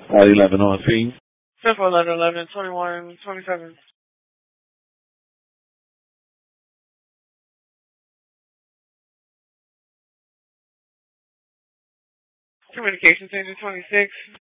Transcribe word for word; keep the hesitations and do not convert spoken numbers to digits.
Uh, eleven on scene. Simple eleven eleven twenty-one twenty-seven. Communication Center twenty-six.